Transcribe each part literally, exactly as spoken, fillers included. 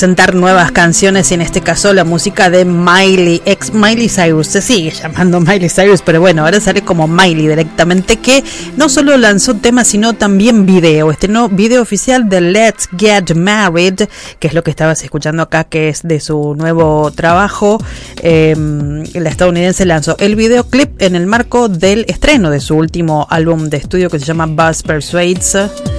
presentar nuevas canciones y en este caso la música de Miley, ex Miley Cyrus. Se sigue llamando Miley Cyrus, pero bueno, ahora sale como Miley directamente, que no solo lanzó temas sino también video. Estrenó video oficial de Let's Get Married, que es lo que estabas escuchando acá, que es de su nuevo trabajo. Eh, la estadounidense lanzó el videoclip en el marco del estreno de su último álbum de estudio que se llama Buzz Persuades.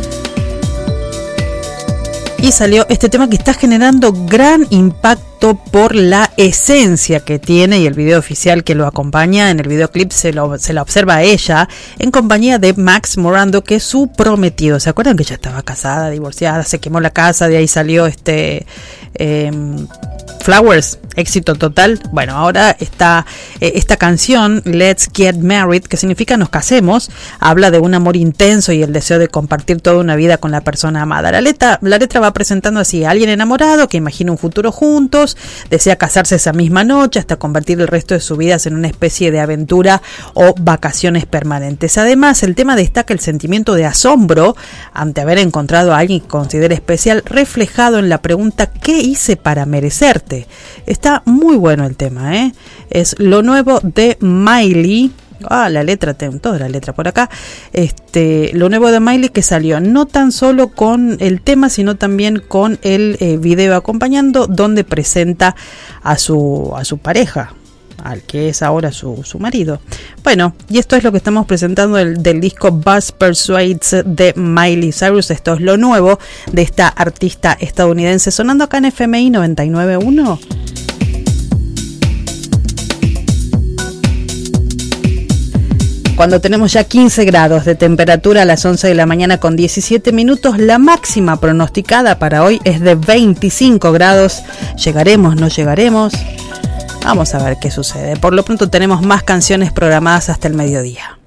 Y salió este tema que está generando gran impacto por la esencia que tiene, y el video oficial que lo acompaña. En el videoclip se, lo, se la observa a ella en compañía de Max Morando, que es su prometido. ¿Se acuerdan que ella estaba casada, divorciada, se quemó la casa, de ahí salió este eh, Flowers, éxito total? Bueno, ahora está eh, esta canción Let's Get Married, que significa nos casemos, habla de un amor intenso y el deseo de compartir toda una vida con la persona amada. La letra, la letra va presentando así a alguien enamorado que imagina un futuro juntos, desea casarse esa misma noche hasta convertir el resto de su vida en una especie de aventura o vacaciones permanentes. Además, el tema destaca el sentimiento de asombro ante haber encontrado a alguien que considera especial, reflejado en la pregunta ¿qué hice para merecerte? Está muy bueno el tema, ¿eh? Es lo nuevo de Miley. Ah, la letra, tengo toda la letra por acá. Este, lo nuevo de Miley, que salió no tan solo con el tema, sino también con el eh, video acompañando, donde presenta a su a su pareja, al que es ahora su, su marido. Bueno, y esto es lo que estamos presentando del, del disco Buzz Persuades de Miley Cyrus. Esto es lo nuevo de esta artista estadounidense, sonando acá en F M I noventa y nueve punto uno. Cuando tenemos ya quince grados de temperatura a las once de la mañana con diecisiete minutos, la máxima pronosticada para hoy es de veinticinco grados. ¿Llegaremos? ¿No llegaremos? Vamos a ver qué sucede. Por lo pronto tenemos más canciones programadas hasta el mediodía.